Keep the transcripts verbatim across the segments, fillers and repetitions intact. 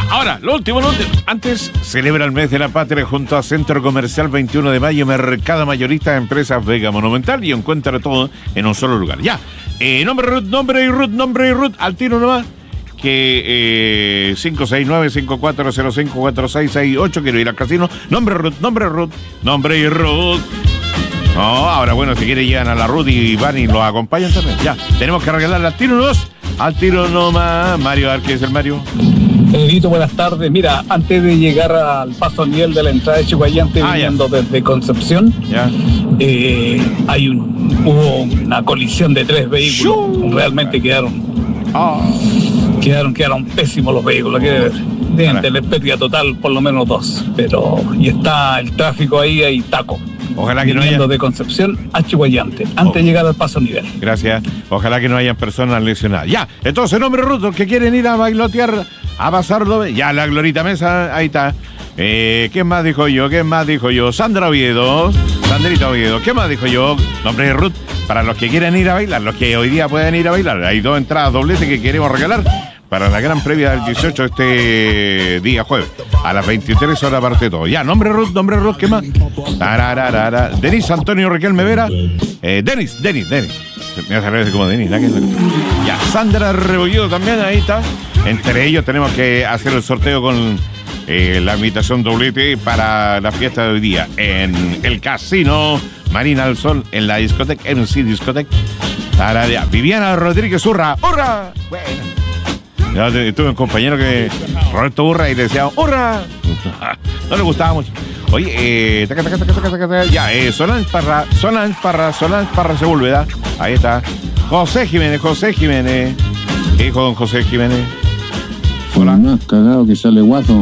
ahora, lo último, lo último. Antes, celebra el mes de la patria junto a Centro Comercial veintiuno de mayo, Mercado Mayorista de Empresas Vega Monumental, y encuentra todo en un solo lugar. Ya, eh, nombre y root, nombre y root, nombre y root, al tiro nomás. Que eh, cinco seis nueve, cinco cuatro cero cinco, cuatro seis seis ocho, quiero ir al casino. Nombre y root, nombre y root, nombre y root. No, ahora bueno, si quieren llegan a la Ruth y van y los acompañan también. Ya, tenemos que regalarle al tiro nomás. Al tiro nomás. Mario, ¿qué es el Mario? Edito, buenas tardes. Mira, antes de llegar al paso a nivel de la entrada de Chihuayante, ah, viniendo ya. desde Concepción, ya. Eh, hay un, hubo una colisión de tres vehículos. ¡Shoo! Realmente quedaron, oh. quedaron, quedaron pésimos los vehículos. Que de telepética total, por lo menos dos. Pero, y está el tráfico ahí, hay taco. Ojalá que no haya... de Concepción a Chihuayante, antes oh. de llegar al paso nivel. Gracias. Ojalá que no hayan personas lesionadas. Ya, entonces, nombre ruto, que quieren ir a bailotear, a pasarlo. Ya, la Glorita Mesa, ahí está. Eh, ¿Qué más dijo yo? ¿Qué más dijo yo? Sandra Oviedo. Sandrita Oviedo. ¿Qué más dijo yo? Nombre de Ruth, para los que quieran ir a bailar, los que hoy día pueden ir a bailar. Hay dos entradas doblete que queremos regalar para la gran previa del dieciocho este día jueves, a las veintitrés horas parte todo. Ya, nombre Ruth, nombre Ruth, ¿qué más? Tararara. Denis Antonio Riquelme Vera. Eh, Denis, Denis, Denis. Me hace reír como Denis. Ya, Sandra Rebolledo también, ahí está. Entre ellos tenemos que hacer el sorteo con eh, la invitación doblete para la fiesta de hoy día en el Casino Marina del Sol, en la discoteca, M C Discoteca. Tarara. Viviana Rodríguez Urra. ¡Hurra! Bueno. Yo tuve un compañero que Roberto Urra y le decía ¡hurra! No le gustaba mucho. Oye, eh, taca, taca, taca, taca, taca, ya, eh, Solange Parra, Solange Parra, Solange Parra Sepúlveda. Ahí está. José Jiménez, José Jiménez. ¿Qué dijo don José Jiménez? Hola. Más cagado que sale guaso.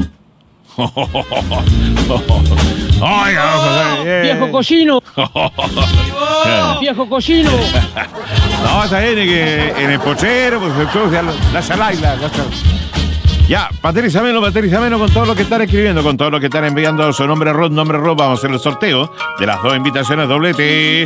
Oiga, don José. Yeah. Viejo cochino. Viejo cochino. No, está bien que en el pochero, pues la, la chalaila. La chal... Ya, Patricia Meno, Patricia Meno, con todo lo que están escribiendo, con todo lo que están enviando su nombre Rod, nombre Rod, vamos a hacer el sorteo de las dos invitaciones doblete.